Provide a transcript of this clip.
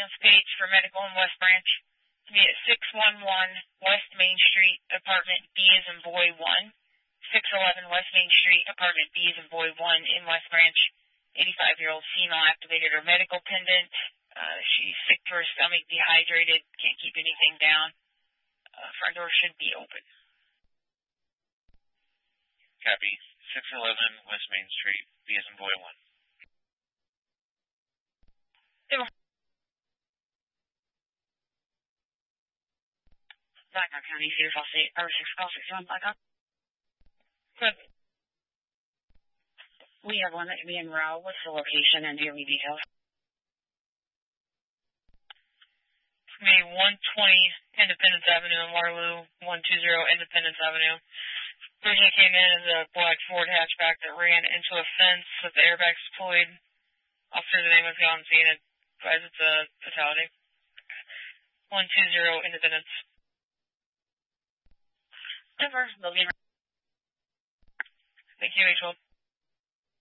ambulance page for medical in West Branch to be at 611 West Main Street, apartment B as in boy 1. 611 West Main Street, apartment B as in boy 1 in West Branch. 85-year-old female activated her medical pendant. She's sick to her stomach, dehydrated, can't keep anything down. Front door should be open. Copy. 611 West Main Street, B as in boy 1. Blackhawk County, Cedar Falls State, Power 6, call 61 Blackhawk. Good. We have one that can be in row. What's the location and daily details? It's going to be 120 Independence Avenue in Waterloo, 120 Independence Avenue. Originally came in as a black Ford hatchback that ran into a fence with the airbags deployed. Officer's name was gone scene. Advised it's a fatality. 120 Independence. Denver, they'll be. Thank you, H12.